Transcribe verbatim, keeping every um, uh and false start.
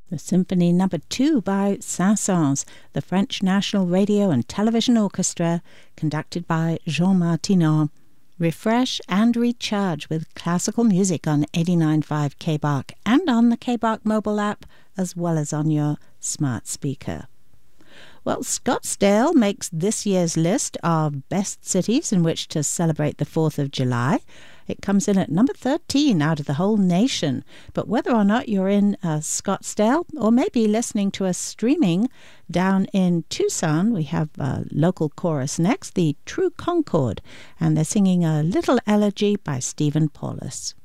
The Symphony Number two by Saint-Saëns, the French National Radio and Television Orchestra, conducted by Jean Martineau. Refresh and recharge with classical music on eighty-nine point five K B A C and on the K B A C mobile app, as well as on your smart speaker. Well, Scottsdale makes this year's list of best cities in which to celebrate the fourth of July. It comes in at number thirteen out of the whole nation. But whether or not you're in uh, Scottsdale or maybe listening to us streaming down in Tucson, we have a local chorus next, the True Concord, and they're singing a Little Elegy by Stephen Paulus.